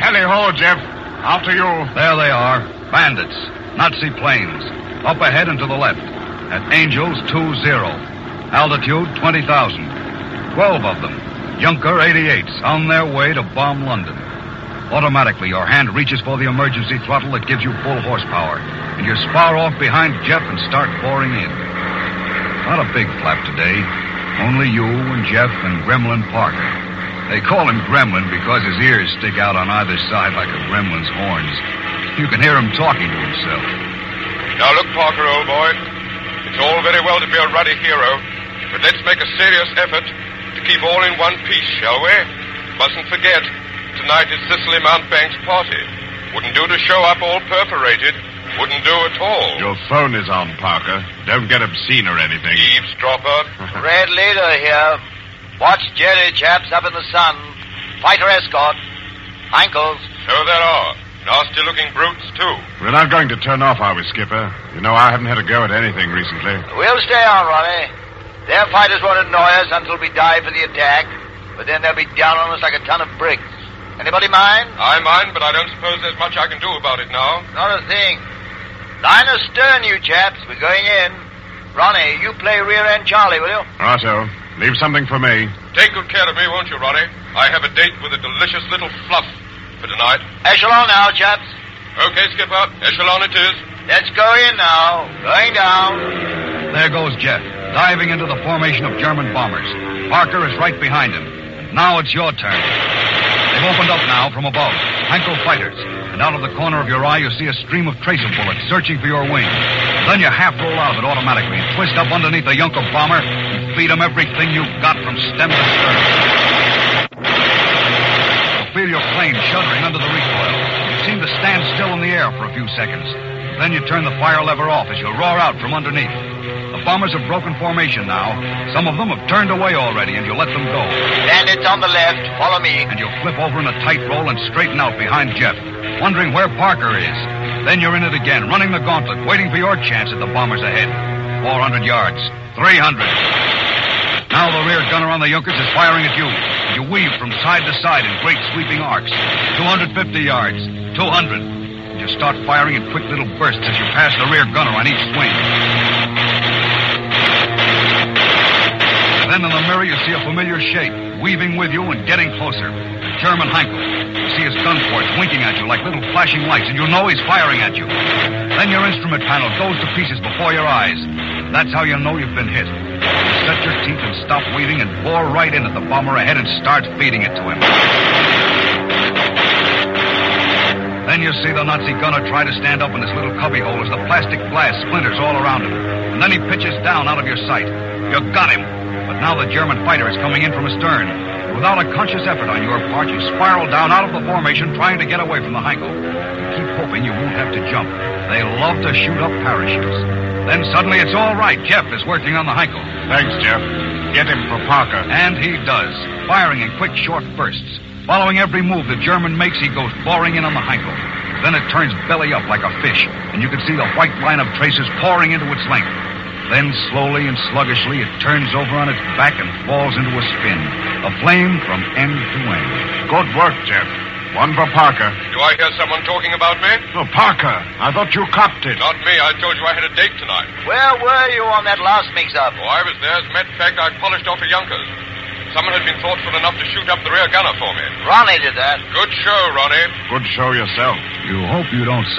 Tally-ho, Jeff. After you. There they are. Bandits. Nazi planes. Up ahead and to the left. At Angels 20. Altitude 20,000. 12 of them. Junker 88s on their way to bomb London. Automatically, your hand reaches for the emergency throttle that gives you full horsepower, and you spar off behind Jeff and start pouring in. Not a big flap today. Only you and Jeff and Gremlin Parker. They call him Gremlin because his ears stick out on either side like a gremlin's horns. You can hear him talking to himself. Now look, Parker, old boy. It's all very well to be a ruddy hero, but let's make a serious effort to keep all in one piece, shall we? Mustn't forget, tonight is Cicely Mountbank's party. Wouldn't do to show up all perforated. Wouldn't do at all. Your phone is on, Parker. Don't get obscene or anything. Eavesdropper. Red leader here. Watch Jerry, chaps, up in the sun. Fighter escort. Ankles. So there are. Nasty-looking brutes, too. We're not going to turn off, are we, Skipper? You know, I haven't had a go at anything recently. We'll stay on, Ronnie. Their fighters won't annoy us until we dive for the attack, but then they'll be down on us like a ton of bricks. Anybody mind? I mind, but I don't suppose there's much I can do about it now. Not a thing. Line astern, you chaps. We're going in. Ronnie, you play rear end Charlie, will you? Righto. Leave something for me. Take good care of me, won't you, Ronnie? I have a date with a delicious little fluff for tonight. Echelon now, chaps. Okay, Skipper. Echelon it is. Let's go in now. Going down. There goes Jeff, diving into the formation of German bombers. Parker is right behind him. And now it's your turn. They've opened up now from above. Hanko fighters. And out of the corner of your eye, you see a stream of tracer bullets searching for your wing. Then you half roll out of it automatically and twist up underneath the Junker bomber and feed him everything you've got from stem to stern. You feel your plane shuddering under the recoil. You seem to stand still in the air for a few seconds. Then you turn the fire lever off as you roar out from underneath. The bombers have broken formation now. Some of them have turned away already, and you let them go. Bandits on the left. Follow me. And you flip over in a tight roll and straighten out behind Jeff, wondering where Parker is. Then you're in it again, running the gauntlet, waiting for your chance at the bombers ahead. 400 yards. 300. Now the rear gunner on the Junkers is firing at you. You weave from side to side in great sweeping arcs. 250 yards. 200. You start firing in quick little bursts as you pass the rear gunner on each swing. Then in the mirror you see a familiar shape, weaving with you and getting closer. The German Heinkel. You see his gun ports winking at you like little flashing lights, and you know he's firing at you. Then your instrument panel goes to pieces before your eyes. That's how you know you've been hit. You set your teeth and stop weaving and bore right in at the bomber ahead and start feeding it to him. Then you see the Nazi gunner try to stand up in his little cubbyhole as the plastic glass splinters all around him. And then he pitches down out of your sight. You got him. But now the German fighter is coming in from astern. Without a conscious effort on your part, you spiral down out of the formation trying to get away from the Heinkel. You keep hoping you won't have to jump. They love to shoot up parachutes. Then suddenly it's all right. Jeff is working on the Heinkel. Thanks, Jeff. Get him for Parker. And he does, firing in quick, short bursts. Following every move the German makes, he goes boring in on the Heinkel. Then it turns belly up like a fish, and you can see the white line of tracers pouring into its length. Then, slowly and sluggishly, it turns over on its back and falls into a spin. A flame from end to end. Good work, Jeff. One for Parker. Do I hear someone talking about me? Oh, Parker. I thought you copped it. Not me. I told you I had a date tonight. Where were you on that last mix-up? Oh, I was there. As a matter of fact, I polished off a Junkers. Someone had been thoughtful enough to shoot up the rear gunner for me. Ronnie did that. Good show, Ronnie. Good show yourself. You hope you don't